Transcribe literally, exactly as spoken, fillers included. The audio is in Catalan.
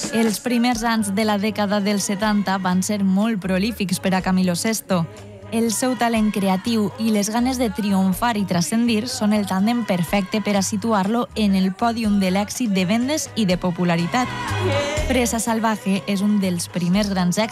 Els primers anys de la dècada dels setanta van ser molt prolífics per a Camilo Sesto. El seu talent creatiu i les ganes de triomfar i transcendir són el tàndem perfecte per a situar-lo en el pòdium de l'èxit de vendes i de popularitat. Presa Salvaje és un dels primers grans èxits